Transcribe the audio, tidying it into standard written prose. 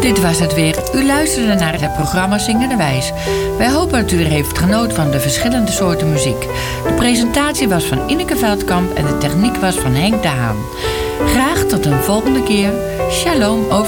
Dit was het weer. U luisterde naar het programma Zingende Wijs. Wij hopen dat u er heeft genoten van de verschillende soorten muziek. De presentatie was van Ineke Veldkamp en de techniek was van Henk de Haan. Graag tot een volgende keer. Shalom over